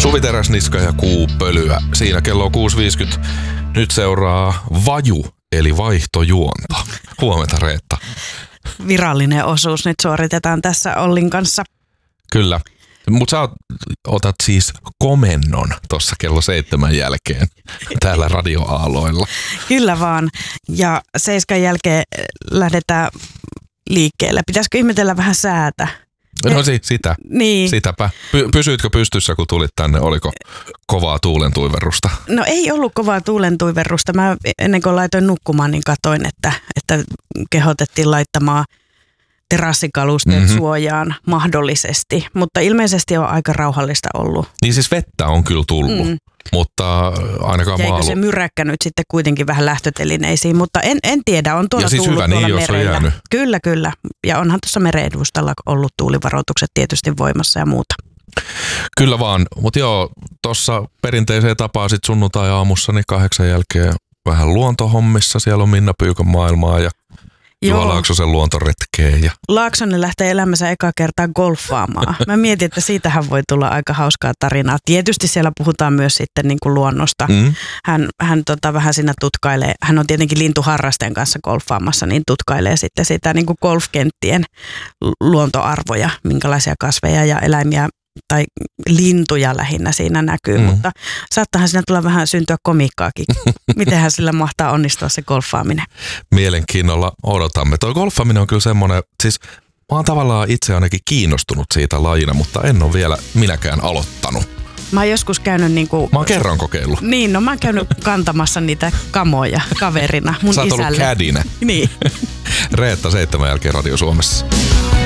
Suvi Teräsniska ja Kuupölyä. Siinä kello on 6.50. Nyt seuraa Vaju, eli vaihtojuonta. Huomenta, Reetta. Virallinen osuus nyt suoritetaan tässä Ollin kanssa. Kyllä. Mutta sä otat siis komennon tuossa kello 7 jälkeen täällä radioaaloilla. Kyllä vaan. Ja 7 jälkeen lähdetään liikkeelle. Pitäisikö ihmetellä vähän säätä? No sitä. Niin. Sitäpä. Pysyitkö pystyssä, kun tulit tänne? Oliko kovaa tuulentuiverrusta? No ei ollut kovaa tuulentuiverrusta. Mä ennen kuin laitoin nukkumaan, niin katoin, että kehotettiin laittamaan terassikalusteet suojaan mahdollisesti. Mutta ilmeisesti on aika rauhallista ollut. Niin siis vettä on kyllä tullut, mutta ainakaan jäikö se myräkkä nyt sitten kuitenkin vähän lähtötelineisiin, mutta en tiedä, on tuolla ja siis tullut hyvä tuolla niin, merellä. Jos on jäänyt. Kyllä. Ja onhan tuossa meren edustalla ollut tuulivaroitukset tietysti voimassa ja muuta. Kyllä vaan, mutta joo, tuossa perinteiseen tapaan sit sunnuntai-aamussa niin 8 jälkeen vähän luontohommissa. Siellä on Minna Pyykön maailmaa ja Juha Laaksosen luontoretkeen. Ja Laaksonen lähtee elämänsä eka kertaa golfaamaan. Mä mietin, että siitähän voi tulla aika hauskaa tarinaa. Tietysti siellä puhutaan myös sitten niin kuin luonnosta. Hän vähän siinä tutkailee. Hän on tietenkin lintuharrasten kanssa golfaamassa, niin tutkailee sitten sitä niin kuin golfkenttien luontoarvoja, minkälaisia kasveja ja eläimiä tai lintuja lähinnä siinä näkyy, mutta saattahan siinä tulla vähän syntyä komiikkaakin. Mitenhän sillä mahtaa onnistua se golfaaminen? Mielenkiinnolla odotamme. Tuo golfaaminen on kyllä semmoinen, siis mä oon tavallaan itse ainakin kiinnostunut siitä lajina, mutta en ole vielä minäkään aloittanut. Mä oon joskus käynyt niinku... Mä oon kerran kokeillut. Niin, no mä oon käynyt kantamassa niitä kamoja kaverina mun isälle. Sä oot ollut cadinä. Niin. Reetta 7 jälkeen Radio Suomessa.